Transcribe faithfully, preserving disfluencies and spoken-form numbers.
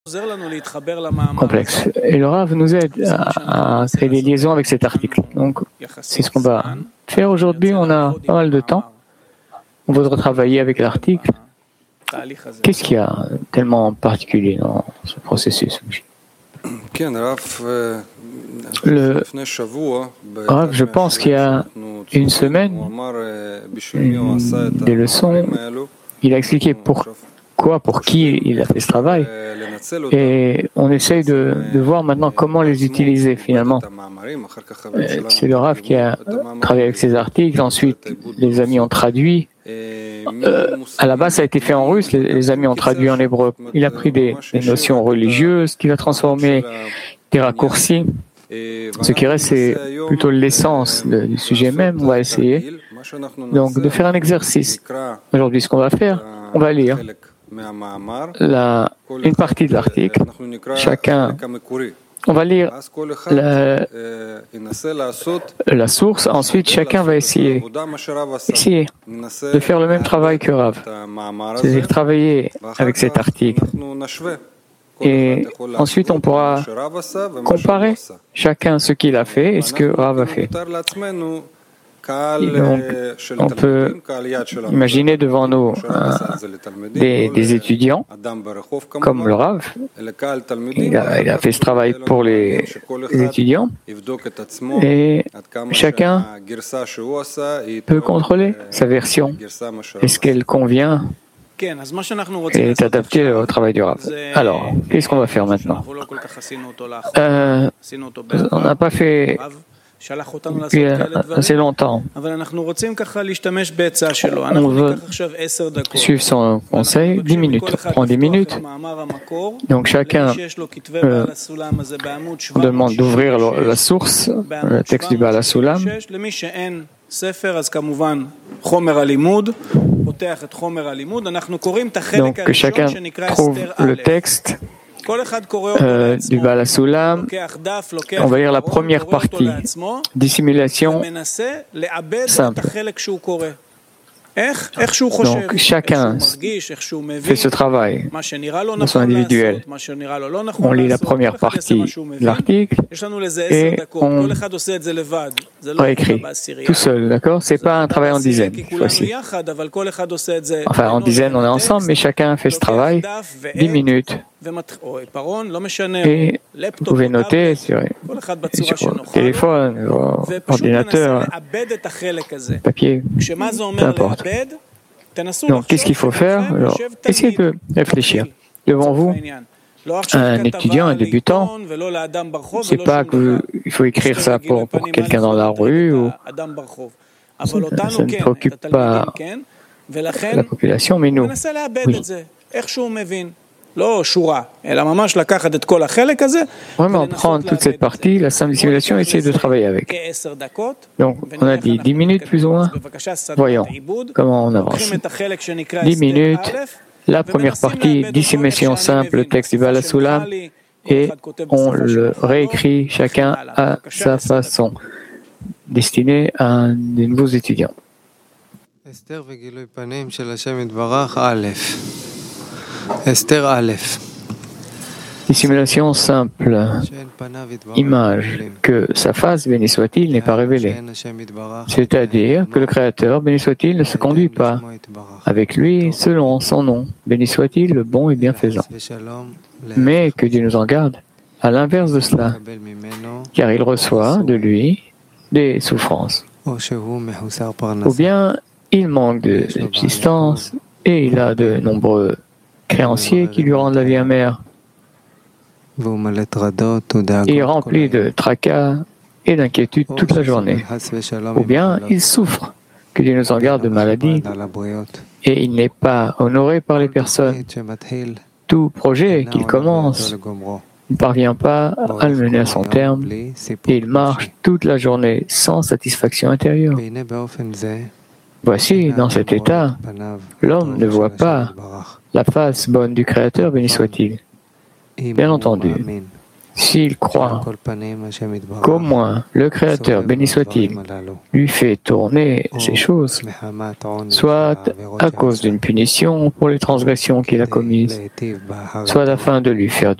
complexe. Et le Rav nous aide à, à créer des liaisons avec cet article. Donc, c'est ce qu'on va faire aujourd'hui. On a pas mal de temps. On voudra travailler avec l'article. Qu'est-ce qu'il y a tellement particulier dans ce processus? Le Rav, je pense qu'il y a une semaine, une des leçons, il a expliqué pourquoi, pour qui il a fait ce travail. Et on essaye de, de voir maintenant comment les utiliser finalement. C'est le Rav qui a travaillé avec ces articles, ensuite les amis ont traduit. Euh, à la base, ça a été fait en russe, les, les amis ont traduit en hébreu. Il a pris des, des notions religieuses qu'il a transformées, des raccourcis. Ce qui reste, c'est plutôt l'essence de, du sujet même. On va essayer donc de faire un exercice. Aujourd'hui, ce qu'on va faire, on va lire la, une partie de l'article. Chacun, on va lire la, la source. Ensuite, chacun va essayer, essayer de faire le même travail que Rav, c'est-à-dire travailler avec cet article. Et ensuite, on pourra comparer chacun ce qu'il a fait et ce que Rav a fait. Et donc, on peut imaginer devant nous euh, des, des étudiants, comme le Rav. Il a, il a fait ce travail pour les, les étudiants. Et chacun peut contrôler sa version. Est-ce qu'elle convient et est adapté au travail du Rav. Alors, qu'est-ce qu'on va faire maintenant? euh, On n'a pas fait depuis assez longtemps. On veut suivre son conseil, dix minutes. On prend dix minutes. Donc chacun euh, demande d'ouvrir la source, le texte du Baal HaSulam. Donc que chacun trouve le texte euh, du Baal HaSulam. On va lire la première partie, dissimulation simple. Donc chacun fait ce travail de son individuel. On lit la première partie de l'article et on réécrit tout seul, d'accord? C'est pas un travail en dizaine cette fois-ci. Enfin, en dizaine, on est ensemble, mais chacun fait ce travail, dix minutes. Et vous pouvez noter sur, sur le téléphone, ordinateur, papier, peu importe. Donc, qu'est-ce qu'il faut faire? Alors, essayez de réfléchir. Devant vous, un étudiant, un débutant, c'est pas qu'il faut écrire ça pour, pour quelqu'un dans la rue, ou ça, ça ne préoccupe pas la population, mais nous, oui. Vraiment prendre toute cette partie, la simple dissimulation, et essayer de travailler avec. Donc, on a dit dix minutes plus ou moins. Voyons comment on avance. dix minutes, la première partie, dissimulation simple, le texte du Baal HaSulam, et on le réécrit chacun à sa façon, destiné à des nouveaux étudiants. Esther Aleph. Dissimulation simple. Image que sa face, béni soit-il, n'est pas révélée. C'est-à-dire que le Créateur, béni soit-il, ne se conduit pas avec lui selon son nom, béni soit-il, le bon et bienfaisant. Mais que Dieu nous en garde, à l'inverse de cela, car il reçoit de lui des souffrances. Ou bien il manque de subsistance et il a de nombreux créanciers qui lui rendent la vie amère. Il est rempli de tracas et d'inquiétudes toute la journée. Ou bien il souffre, que Dieu nous en garde de maladie, et il n'est pas honoré par les personnes. Tout projet qu'il commence ne parvient pas à le mener à son terme, et il marche toute la journée sans satisfaction intérieure. Voici, dans cet état, l'homme ne voit pas la face bonne du Créateur, béni soit-il. Bien entendu, s'il croit qu'au moins le Créateur, béni soit-il, lui fait tourner ces choses, soit à cause d'une punition pour les transgressions qu'il a commises, soit afin de lui faire